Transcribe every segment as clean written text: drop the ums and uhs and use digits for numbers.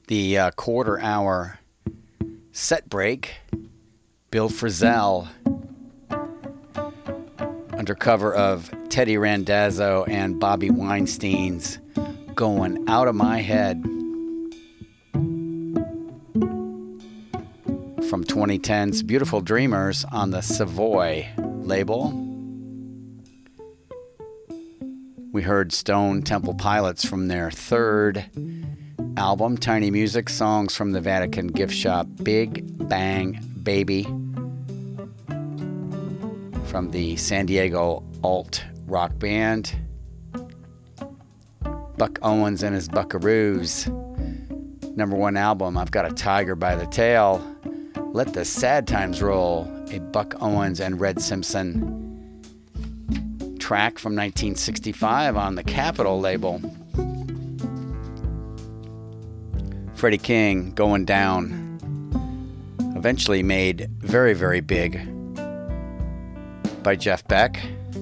the quarter hour set break, Bill Frisell, under cover of Teddy Randazzo and Bobby Weinstein's Going Out of My Head from 2010's Beautiful Dreamers on the Savoy label. We heard Stone Temple Pilots from their third album, Tiny Music, songs from the Vatican gift shop, Big Bang Baby, from the San Diego alt rock band, Buck Owens and his Buckaroos, #1 album, I've Got a Tiger by the Tail, Let the Sad Times Roll, a Buck Owens and Red Simpson track from 1965 on the Capitol label. Freddie King, Going Down, eventually made very, very big by Jeff Beck.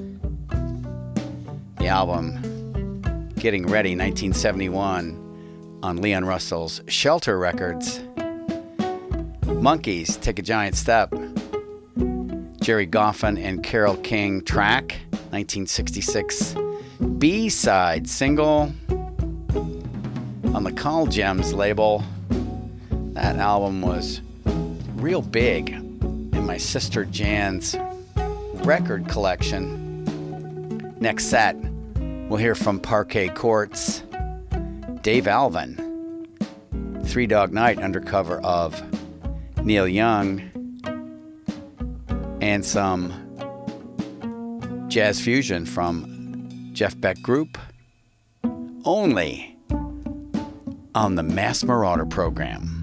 The album Getting Ready, 1971, on Leon Russell's Shelter Records. Monkees, Take a Giant Step, Jerry Goffin and Carole King track, 1966 B-side single on the Call Gems label. That album was real big in my sister Jan's record collection. Next set, we'll hear from Parquet Courts, Dave Alvin, Three Dog Night under cover of Neil Young, and some jazz fusion from Jeff Beck Group, only on the Mass Marauder program.